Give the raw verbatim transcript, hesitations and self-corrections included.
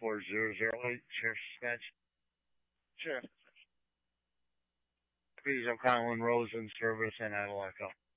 four zero zero eight, Sheriff's Dispatch. Sheriff. Please, I'm Colin Rose in service and Adelaide.